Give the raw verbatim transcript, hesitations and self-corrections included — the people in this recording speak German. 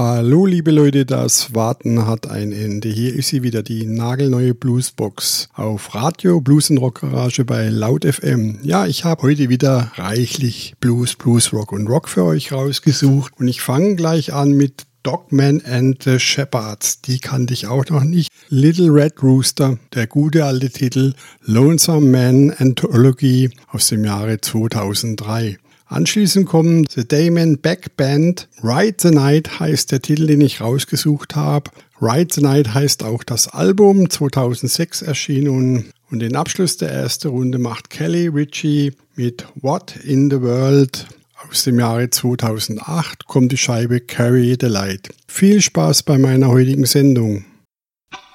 Hallo liebe Leute, das Warten hat ein Ende. Hier ist sie wieder, die nagelneue Bluesbox auf Radio Blues und Rock Garage bei Laut F M. Ja, ich habe heute wieder reichlich Blues, Blues, Rock und Rock für euch rausgesucht und ich fange gleich an mit Dogman and the Shepherds, die kannte ich auch noch nicht. Little Red Rooster, der gute alte Titel Lonesome Man Anthology aus dem Jahre zweitausenddrei. Anschließend kommen The Damon Beck Band. Ride the Night heißt der Titel, den ich rausgesucht habe. Ride the Night heißt auch das Album, zweitausendsechs erschienen. Und den Abschluss der ersten Runde macht Kelly Ritchie mit What in the World. Aus dem Jahre zweitausendacht kommt die Scheibe Carry the Light. Viel Spaß bei meiner heutigen Sendung.